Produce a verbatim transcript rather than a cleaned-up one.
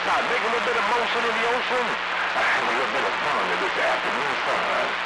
outside, make a little bit of motion in the ocean, have a little bit of fun in this afternoon sun.